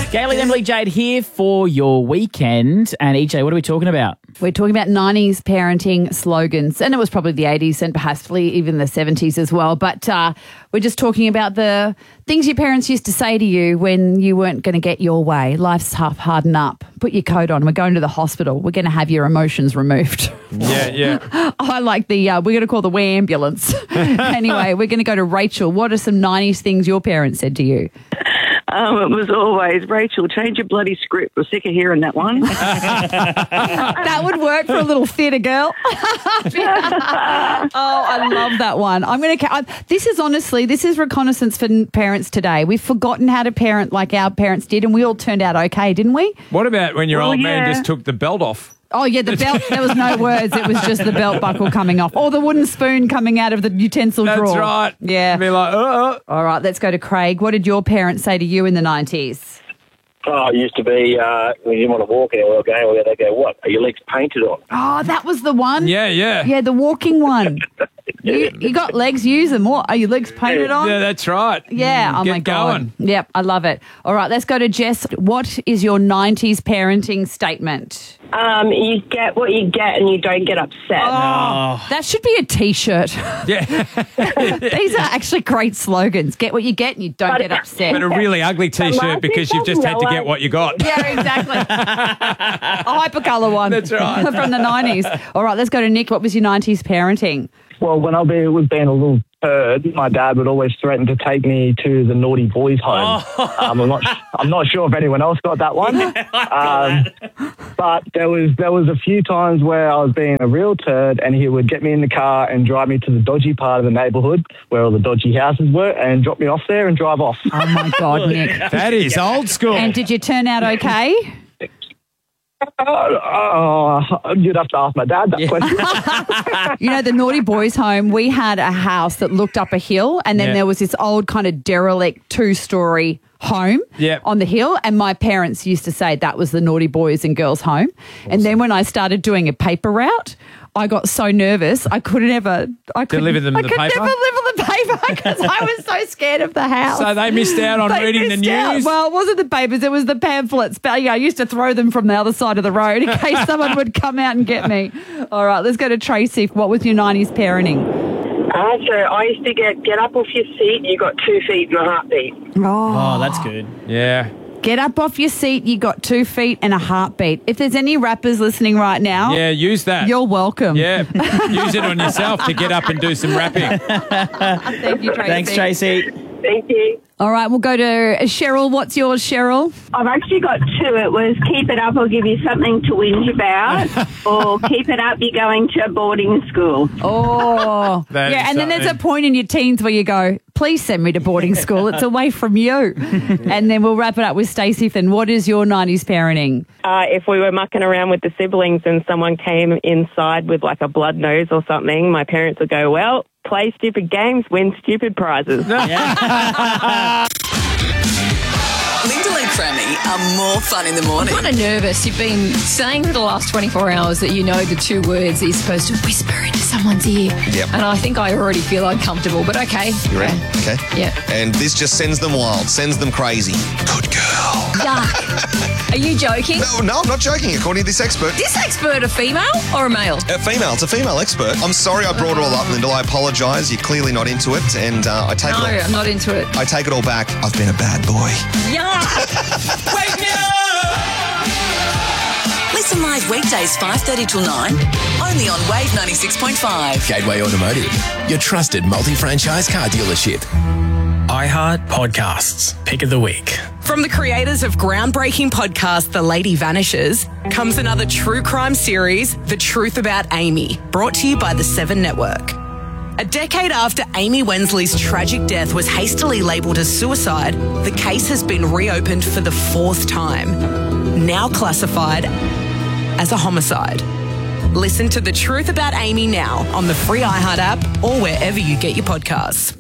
Gaylene and Emily Jade here for your weekend. And EJ, what are we talking about? We're talking about 90s parenting slogans, and it was probably the 80s and perhaps even the 70s as well. But we're just talking about the things your parents used to say to you when you weren't going to get your way. Life's tough, harden up, put your coat on. We're going to the hospital. We're going to have your emotions removed. Yeah. I like the, we're going to call the way ambulance. Anyway, we're going to go to Rachel. What are some 90s things your parents said to you? It was always, Rachel, change your bloody script. We're sick of hearing that one. That would work for a little theatre girl. I love that one. This is reconnaissance for parents today. We've forgotten how to parent like our parents did, and we all turned out okay, didn't we? What about when your old man just took the belt off? Oh, yeah, the belt. There was no words. It was just the belt buckle coming off or the wooden spoon coming out of the utensil drawer. That's right. Yeah. Be like, All right, let's go to Craig. What did your parents say to you in the 90s? Oh, it used to be when you didn't want to walk anywhere going, they go, what, are your legs painted on? Oh, that was the one? Yeah. Yeah, the walking one. You got legs, use them. What, are your legs painted on? Yeah, that's right. Yeah, oh Get my God. going. Yep, I love it. All right, let's go to Jess. What is your 90s parenting statement? You get what you get and you don't get upset. Oh, that should be a T-shirt. Yeah. These are actually great slogans. Get what you get and you don't get upset. But a really ugly T-shirt because you've just had to get what you got. Yeah, exactly. A hypercolour one. That's right. From the 90s. All right, let's go to Nick. What was your 90s parenting? Well, when I was being a little turd, my dad would always threaten to take me to the naughty boys' home. I'm not sure if anyone else got that one. But there was a few times where I was being a real turd, and he would get me in the car and drive me to the dodgy part of the neighbourhood where all the dodgy houses were, and drop me off there and drive off. Oh my God, Nick! That is old school. And did you turn out okay? You'd have to ask my dad that question. You know, the naughty boys' home, we had a house that looked up a hill, and then there was this old kind of derelict 2-story home on the hill, and my parents used to say that was the naughty boys and girls home. Awesome. And then when I started doing a paper route, I got so nervous I couldn't deliver them the paper? I could never deliver the paper because I was so scared of the house. So they missed out on reading the news? Well, it wasn't the papers, it was the pamphlets. But yeah, I used to throw them from the other side of the road in case someone would come out and get me. All right, let's go to Tracy. What was your 90s parenting? So I used to get up off your seat, you got 2 feet and a heartbeat. Oh, that's good. Yeah. Get up off your seat, you got 2 feet and a heartbeat. If there's any rappers listening right now, use that. You're welcome. Yeah, use it on yourself to get up and do some rapping. Thank you, Tracy. Thanks, Tracy. Thank you. All right, we'll go to Cheryl. What's yours, Cheryl? I've actually got 2. It was keep it up, I'll give you something to whinge about, or keep it up, you're going to boarding school. Oh, yeah, and then there's a point in your teens where you go, please send me to boarding school. It's away from you. And then we'll wrap it up with Stacey. Then what is your 90s parenting? If we were mucking around with the siblings and someone came inside with like a blood nose or something, my parents would go, well, play stupid games, win stupid prizes. Lyndall and Crammy are more fun in the morning. I'm kind of nervous. You've been saying for the last 24 hours that you know the 2 words that you're supposed to whisper into someone's ear. Yep. And I think I already feel uncomfortable, but okay. You ready? Okay. Yeah. And this just sends them wild, sends them crazy. Good girl. Yuck. Are you joking? No, I'm not joking, according to this expert. This expert a female or a male? A female. It's a female expert. I'm sorry I brought it all up, Lyndall. I apologise. You're clearly not into it, and I take it all. No, I'm not into it. I take it all back. I've been a bad boy. Yuck. Wake me up! Listen live weekdays 5:30 till 9, only on Wave 96.5. Gateway Automotive, your trusted multi-franchise car dealership. iHeart Podcasts, Pick of the Week. From the creators of groundbreaking podcast The Lady Vanishes comes another true crime series, The Truth About Amy, brought to you by the 7 Network. A decade after Amy Wensley's tragic death was hastily labelled as suicide, the case has been reopened for the 4th time, now classified as a homicide. Listen to The Truth About Amy now on the free iHeart app or wherever you get your podcasts.